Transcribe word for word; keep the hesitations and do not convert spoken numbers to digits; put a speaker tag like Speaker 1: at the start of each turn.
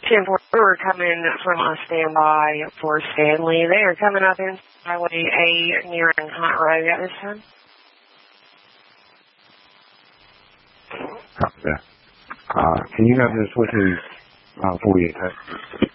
Speaker 1: ten four, we're coming from a standby for Stanley. They are coming up in Highway A nearing Hot Road at this time.
Speaker 2: Copy that. Uh, can you have this with his uh, forty-eight text?